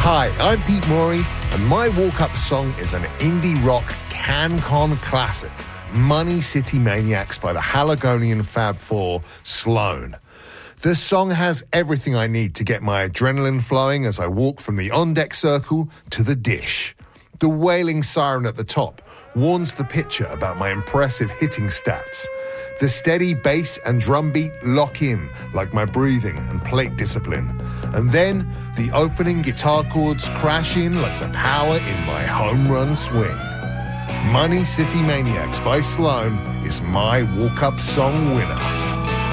Hi, I'm Pete Morey, and my walk-up song is an indie rock CanCon classic, Money City Maniacs by the Haligonian Fab Four, Sloan. This song has everything I need to get my adrenaline flowing as I walk from the on-deck circle to the dish. The wailing siren at the top warns the pitcher about my impressive hitting stats. The steady bass and drum beat lock in like my breathing and plate discipline. And then the opening guitar chords crash in like the power in my home run swing. Money City Maniacs by Sloan is my walk-up song winner.